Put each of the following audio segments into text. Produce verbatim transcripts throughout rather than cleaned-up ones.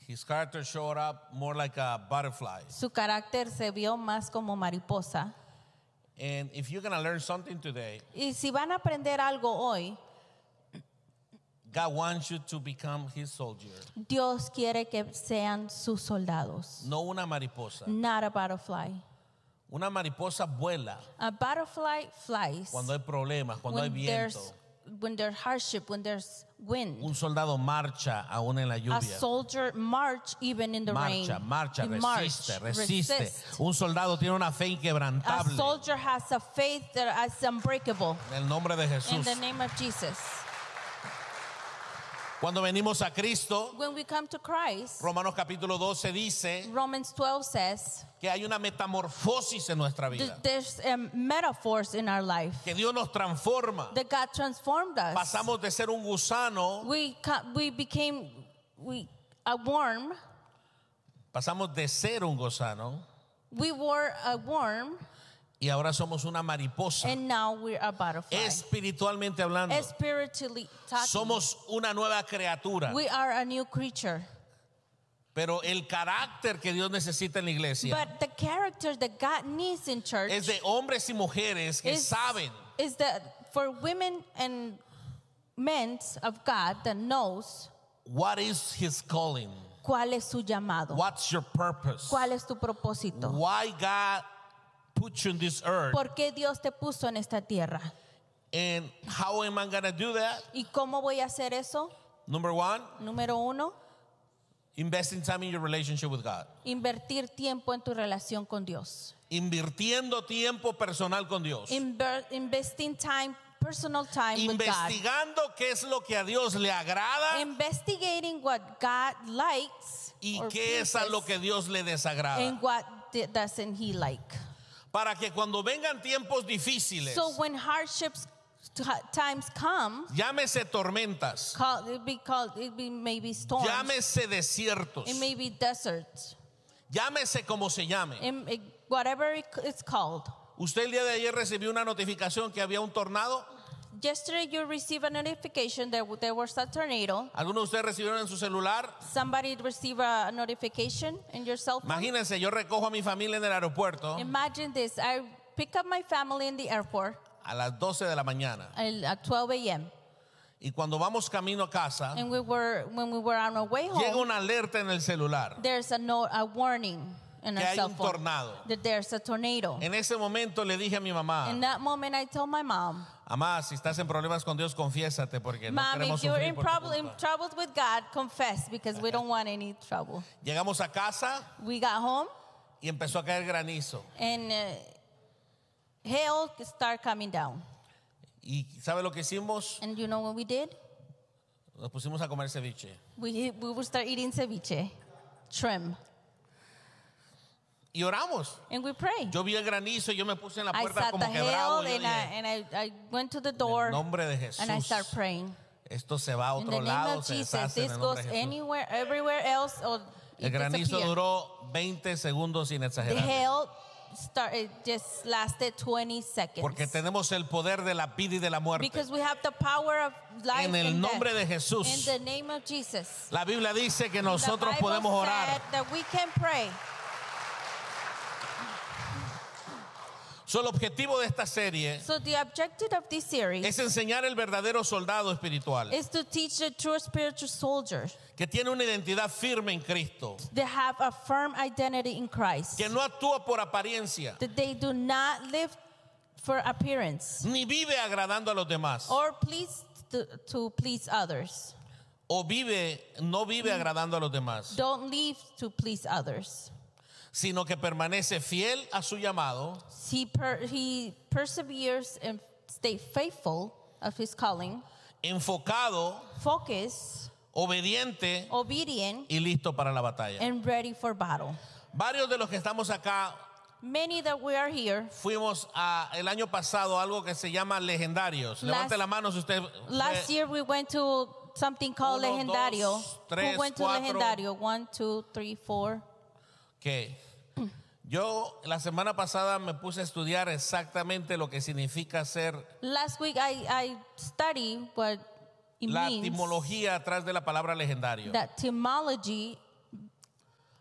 His character showed up more like a butterfly. Su carácter se vio más como mariposa. And if you're going to learn something today, Y si van a aprender algo hoy, God wants you to become his soldier. Dios quiere que sean sus soldados. No una mariposa. Not a butterfly. Una mariposa vuela A butterfly flies cuando hay problemas, cuando hay when viento. there's when there's hardship, when there's wind. Un soldado marcha aún en la A lluvia. soldier march even in the rain. Marcha, marcha, He resiste, march, resiste. resist. Un soldado tiene una fe A inquebrantable. soldier has a faith that is unbreakable. En el nombre de In Jesús. the name of Jesus. Cuando venimos a Cristo, When we come to Christ, Romanos capítulo doce dice Romans twelve says que hay una metamorfosis en nuestra th- vida. there's um, metaphors in our life Que Dios nos transforma. that God transformed us. Pasamos de ser un gusano, We co- we became we a worm. pasamos de ser un gusano We were a worm, y ahora somos una mariposa. and now we're a butterfly. Espiritualmente hablando, Spiritually talking, somos una nueva criatura. we are a new creature. Pero el carácter que Dios necesita en la iglesia But the character that God needs in church es de hombres y mujeres que is, saben is that for women and men of God that knows what is his calling, cuál es su llamado, what's your purpose, cuál es tu propósito, why God put you in this earth, por qué Dios te puso en esta tierra and how am I going to do that? y cómo voy a hacer eso. Number one, Número uno, investing time in your relationship with God. invertir tiempo en tu relación con Dios. Invirtiendo tiempo personal con Dios. Inver- investing time, personal time with God. Investigando qué es lo que a Dios le agrada Investigating what God likes y or qué es a pleases lo que Dios le and desagrada. what di- doesn't He like. Para que cuando vengan tiempos difíciles, So when hardships t- times come, llámese tormentas, call, it be called it be maybe storms, llámese desiertos, it may be deserts, llámese como se llame. it- it- whatever it- it's called. Usted el día de ayer recibió una notificación que había un tornado. Yesterday you received a notification that there was a tornado. ¿Algunos de ustedes recibieron en su celular? Somebody received a notification in your cell phone. Imagínense, yo recojo a mi familia en el aeropuerto Imagine this. I pick up my family in the airport a las doce de la mañana at twelve a.m. y cuando vamos camino a casa and we were when we were on our way llega home, una alerta en el celular. there's a note, a warning in Que our hay cell un phone tornado. that there's a tornado. En ese momento le dije a mi mamá, In that moment, I told my mom, mamá, si estás en problemas con Dios, confiésate porque no "Mom, queremos if you're sufrir in, por tu prob- in culpa." troubles with God, confess because we don't want any trouble." Llegamos a casa We got home y empezó a caer granizo. and uh, hail started coming down. ¿Y sabe lo que hicimos? And you know what we did? Nos pusimos a comer ceviche. We we would start eating ceviche, shrimp, Y oramos. and we prayed. Yo vi el granizo y yo me puse en la I puerta sat como the que bravo. hail Yo and, I, dije, and I, I went to the en door el nombre de Jesús, and I started praying. esto se va a In otro the name lado, of se Jesus, deshace en this el goes nombre de Jesús. anywhere, everywhere else, or El it granizo disappears. duró veinte segundos sin The exagerar. hail started just lasted twenty seconds. Porque tenemos el poder de la vida y de la muerte. Because we have the power of life En el and nombre death. de Jesús. In the name of Jesus. La Biblia dice que The nosotros Bible podemos orar. said that we can pray. So, el objetivo de esta serie So the objective of this series es enseñar el verdadero soldado espiritual is to teach the true spiritual soldier que tiene una identidad firme en Cristo, they have a firm identity in Christ. que no actúa por apariencia, That they do not live for appearance ni vive agradando a los demás, or please to, to please others. o vive, no vive agradando a los demás, Don't live to please others. sino que permanece fiel a su llamado, He per, he perseveres and stay faithful of his calling, enfocado, focus, obediente obedient, y listo para la batalla. and ready for battle. Varios de los que estamos acá Many that we are here. fuimos a, el año pasado a algo que se llama Legendarios. Levante Last- la mano si usted fue. Last year we went to something called Uno, Legendario. dos, tres, Who went to cuatro. Legendario? One, two, three, four. que yo la semana pasada me puse a estudiar exactamente lo que significa ser Last week I, I studied what it la means. etimología atrás de la palabra legendario. That etymology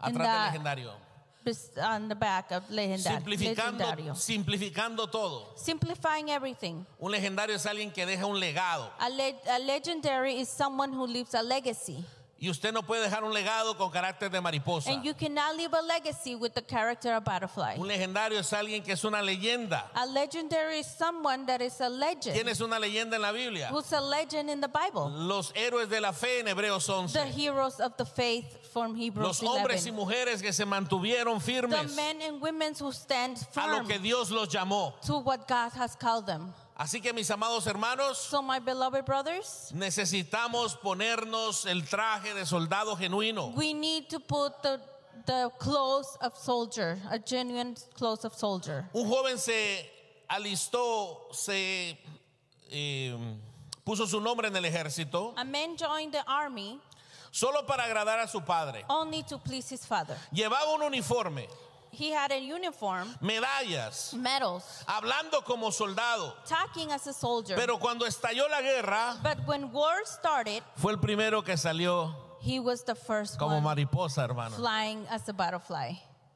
Atrás In del the- legendario. Bes- on the back of legendar- Simplificando, legendario. simplificando todo. Simplifying everything. Un legendario es alguien que deja un legado. A, le- a legendary is someone who leaves a legacy. Y usted no puede dejar un legado con carácter de mariposa. And you cannot leave a legacy with the character of butterfly. Un legendario es alguien que es una leyenda. A legendary is someone that is a legend. ¿Quién es una leyenda en la Biblia? Who's a legend in the Bible? Los héroes de la fe en Hebreos The once. heroes of the faith from Hebrews Los hombres y eleven. mujeres que se mantuvieron The firmes men and women who stand a lo firm que Dios los llamó. to what God has called them. Así que mis amados hermanos, So my beloved brothers, necesitamos ponernos el traje de soldado genuino. we need to put the, the clothes of soldier, a genuine clothes of soldier. Un joven se alistó, se eh, puso su nombre en el ejército A man joined the army solo para agradar a su padre. only to please his father. Llevaba un uniforme, He had a uniform, medallas, medals, hablando como soldado. talking as a soldier. Pero cuando estalló la guerra, But when war started, fue el primero que salió he was the first como one mariposa, hermano. flying as a butterfly.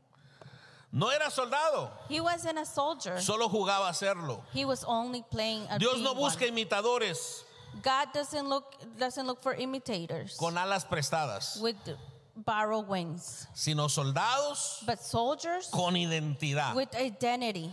No era soldado, He wasn't a soldier. solo jugaba a serlo. He was only playing a Dios being no busca one. imitadores God doesn't look doesn't look for imitators con alas prestadas, with borrowed wings, sino soldados but soldiers con identidad. with identity.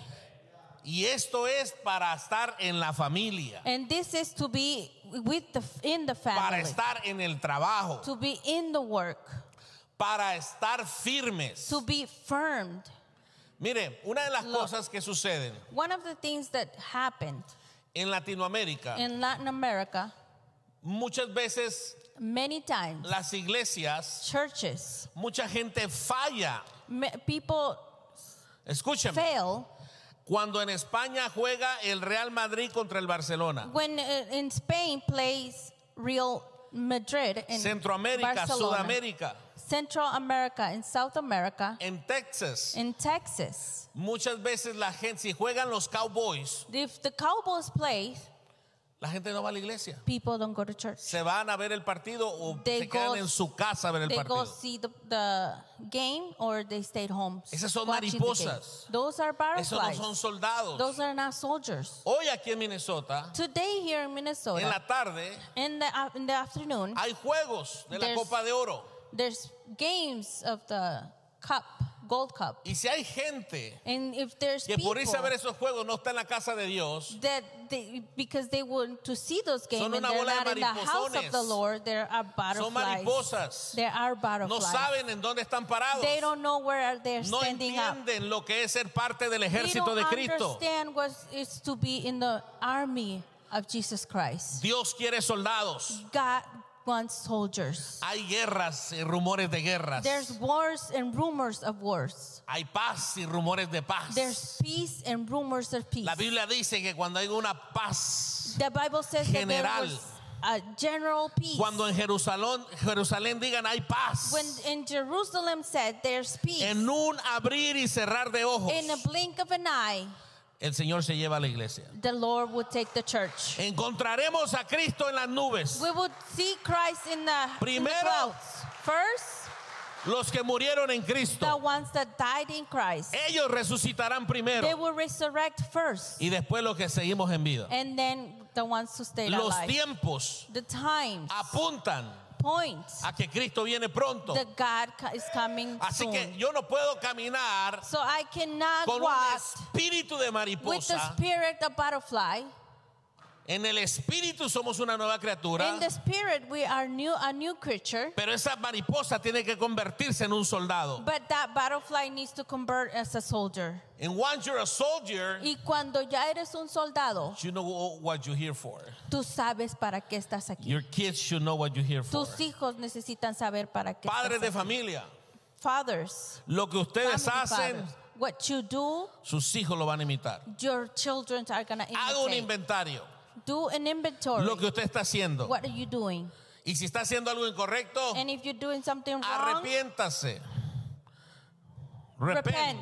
Y esto es para estar en la familia, And this is to be with the in the para family, estar en el trabajo, to be in the work, para estar firmes. to be firm. Mire, una de las Look. cosas que suceden One of the things that happened en Latinoamérica, in Latin America, muchas veces many times, las iglesias, churches, mucha gente falla. me- people Escúcheme, fail cuando en España juega el Real Madrid contra el Barcelona, when uh, in Spain plays Real Madrid in Centroamérica, Barcelona, Sudamérica, Central America, in South America, en Texas, in Texas. muchas veces la gente, si juegan los Cowboys, If the Cowboys play, la gente no va a la iglesia. people don't go to church. Se van a ver el partido o They se quedan go- en su casa a ver el They go partido. see the, the game or they stayed home. Esas son watching the mariposas. game. Those are Esos no butterflies. son soldados. Those are not soldiers. Hoy aquí en Minnesota, Today here in en Minnesota, la tarde, in the, af- in the afternoon, hay juegos de la There's- Copa de Oro. there's games of the cup, gold cup. Y si hay gente And if there's que people por irse a ver esos juegos no está en la casa de Dios, that they, because they want to see those games Son and una they're bola de not in the house of the mariposones. Lord, there are son butterflies. mariposas, There are no butterflies. saben en dónde están parados, They don't know where they're no standing up. entienden lo que es ser parte del They ejército don't de Cristo. understand what it's to be in the army of Jesus Christ. Dios quiere soldados. God wants soldiers. Hay guerras y rumores de guerras. There's wars and rumors of wars. Hay paz y rumores de paz. There's peace and rumors of peace. La Biblia dice que cuando hay una paz, The Bible says that there general. was a general peace. cuando en Jerusalén, Jerusalén digan hay paz, When in Jerusalem said there's peace, en un abrir y cerrar de ojos, in a blink of an eye, el Señor se lleva a la iglesia. the Lord would take the church. Encontraremos a Cristo en las nubes. We would see Christ in the, in the Primero, clouds. First, Los que murieron en the Cristo, ones that died in Christ. ellos resucitarán They primero will resurrect first. y después los que seguimos en vida. And then the ones who stayed Los alive. tiempos The times apuntan point a que Cristo viene pronto. that God co- is coming Así soon. que yo no puedo caminar So I cannot con un walk espíritu de with the mariposa. spirit of butterfly. En el espíritu somos una nueva criatura, In the spirit, we are new, a new creature. pero esa mariposa tiene que convertirse en un soldado. But that butterfly needs to convert as a soldier. And once you're a soldier, Y cuando ya eres un soldado, you know what you're here for. tú sabes para qué estás aquí. Your kids should know what you're here for. Tus hijos necesitan saber para qué Padres de estás aquí. familia, Fathers, lo que ustedes family hacen, fathers. What you do, sus hijos lo van a imitar. your children are going to Haga un imitate. inventario. Do an inventory. Lo que usted está haciendo. What are you doing? Y si está haciendo algo incorrecto, And if you're doing something wrong, arrepiéntase. Repent. repent.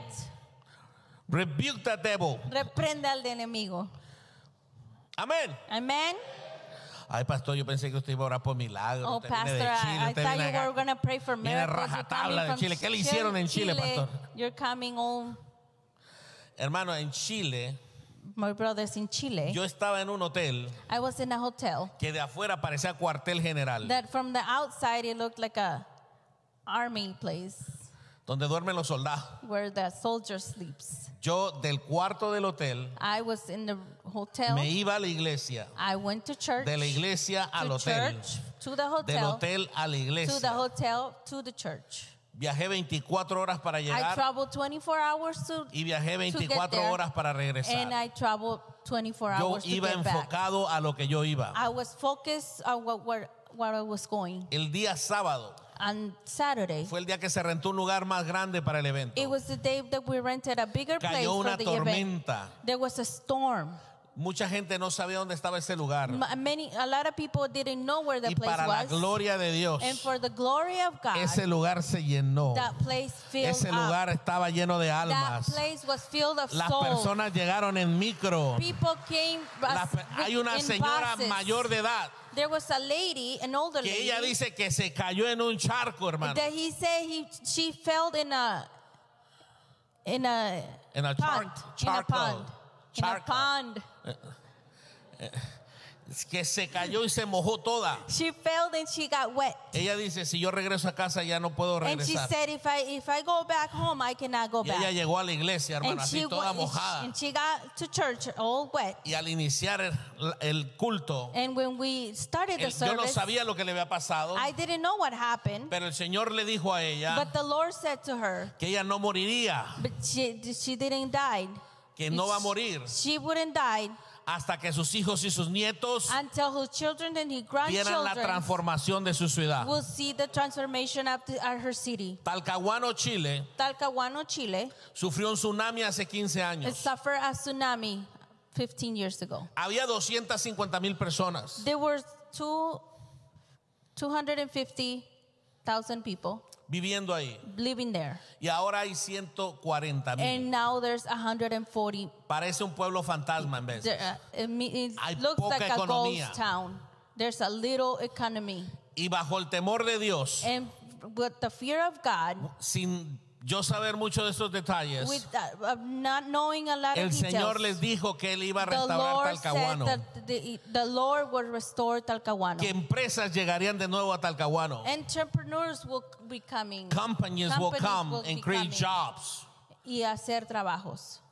Rebuke the devil. Reprenda al enemigo. Amén. Amen. Ay, pastor, yo pensé que usted iba a orar por milagros. Oh, Usted viene pastor, de Chile, I, I usted thought viene you acá. were going to pray for Viene miracles. You're rajatabla coming de from Chile. ¿Qué le hicieron en Chile, pastor? You're coming home. Hermano, en Chile, My brother's in Chile. yo estaba en un hotel I was in a hotel que de afuera parecía cuartel general, that from the outside it looked like a army place donde duermen los soldados. where the soldier sleeps. Yo del cuarto del hotel I was in the hotel. me iba a la iglesia, I went to church. de la iglesia al to hotel, church, to the del hotel, hotel a la to the iglesia. hotel, to the church. Viajé veinticuatro horas para I llegar traveled twenty-four hours to, y viajé to get veinticuatro there, horas para and regresar. I traveled twenty-four Yo hours to iba get back. enfocado a lo que yo iba. I was focused on what, where, where I was going. El día sábado On Saturday, fue el día que se rentó un lugar más grande para el it evento. was the day that we rented a bigger place Cayó for una the event. tormenta. There was a storm. Mucha gente no sabía dónde estaba ese lugar. Ma- Many, a lot of people didn't know where the Y place para la was. gloria de Dios, And for the glory of God, ese lugar se llenó. that place filled Ese up. lugar estaba lleno de That almas. place was filled of Las souls. personas llegaron en micro. People came La as- pe- hay una in señora buses. mayor de edad There was a lady, an older que lady, ella dice que se cayó en un charco, hermano. that he said he she fell in a in a En el pond, char- in a charco. pond, in a Charco. pond. Que se cayó y se mojó toda. She fell and she got wet. Ella dice, si yo regreso a casa ya no puedo And she regresar. said, if I if I go back home, I cannot go Y ella back. llegó a la iglesia, hermano, And así she, toda wa- mojada. and she got to church all wet. Y al iniciar el, el culto, And when we started the el- yo no service, sabía lo que le había pasado, I didn't know what happened. pero el Señor le dijo a ella But the Lord said to her, que ella no moriría, but she she didn't die. que no va a morir She wouldn't die hasta que sus hijos y sus nietos until her children and her vieran la grandchildren transformación de su ciudad. will see the transformation of, the, of her city. Talcahuano, Chile, Talcahuano, Chile, sufrió un tsunami hace quince it años. suffered a tsunami fifteen years ago. Había doscientas cincuenta mil personas. There were two, two hundred fifty thousand people Viviendo ahí. living there. Y ahora hay ciento cuarenta mil. And now there's one hundred forty. Parece un pueblo fantasma en vez. There, uh, it, me- it Hay looks poca like a economía. ghost town. There's a little economy. Y bajo el temor de Dios, And with the fear of God, sin yo saber mucho de esos detalles, with uh, of not knowing a lot el of details, Señor les dijo que Él iba a the restaurar Lord said Talcahuano. that the, the Lord will restore Talcahuano. Que empresas llegarían de nuevo a Talcahuano. Entrepreneurs will be coming. Companies will Companies come will and be create coming jobs. Y hacer trabajos.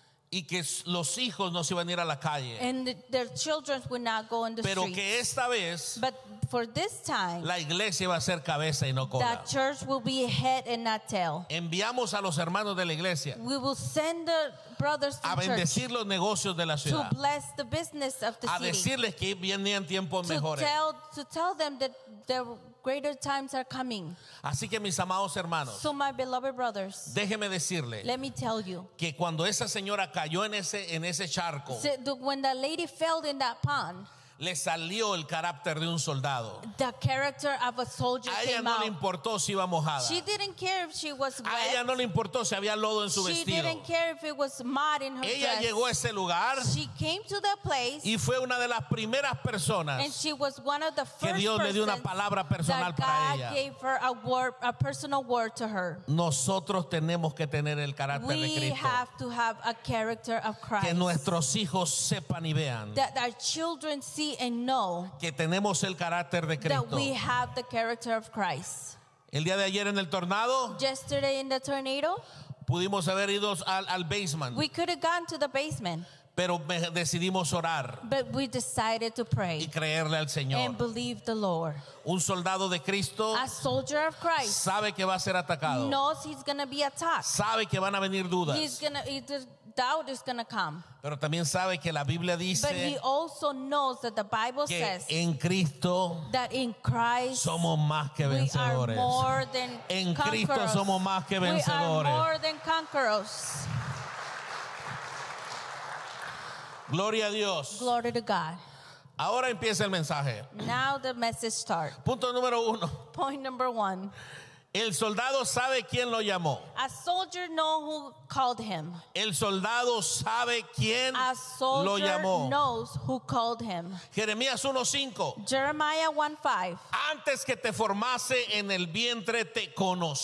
Y que los hijos no se iban a ir a la calle. And the- their children will not go in the Pero streets. que esta vez But for this time, la iglesia va a ser cabeza y no cola. that church will be head and not tail. Enviamos a los hermanos de la iglesia We will send the brothers a from church bendecir los negocios de la to ciudad. bless the business of the A city. decirles que venían tiempos To mejores. tell, to tell them that the greater times are coming. Así que mis amados hermanos, So my beloved brothers, déjeme decirle let me tell you, que cuando esa señora cayó en ese, en ese charco, so the- when the lady fell in that pond, le salió el carácter de un soldado. the character of a soldier A ella came no out. le importó si iba mojada. She didn't care if she was A ella wet. no le importó si había lodo en su She vestido. didn't care if it was mud in her Ella dress. llegó a ese lugar She came to the place, y fue una de las primeras and personas she was one of the que first Dios le dio una persons palabra personal that para God ella. gave her a word, a personal word to her. Nosotros tenemos que tener el carácter de We Cristo. have to have a character of Que Christ. nuestros hijos sepan y vean That our children see and know que tenemos el carácter de that Cristo. we have the character of Christ. El día de ayer en el tornado Yesterday in the tornado, pudimos haber ido al, al basement, we could have gone to the basement, pero me- decidimos orar but we decided to y pray creerle al Señor. and believe the Lord. Un soldado de Cristo A soldier of Christ sabe que va a ser atacado, knows he's going to be attacked. sabe que van a venir He's dudas, gonna, he, the doubt is going to come. pero también sabe que la Biblia But he dice also knows that the Bible que says en Cristo that in Christ somos más que we are vencedores. more than En Cristo conquerors. somos más que We are vencedores. more than conquerors. Gloria a Dios. Glory to God. Ahora empieza el mensaje. Now the message starts. Punto número uno. Point number one. El soldado sabe quién lo llamó. A soldier know who called him. El soldado sabe quién A lo soldier llamó. knows who called him. Jeremías uno cinco. Jeremiah one five. Antes que te formase en el vientre te conocí.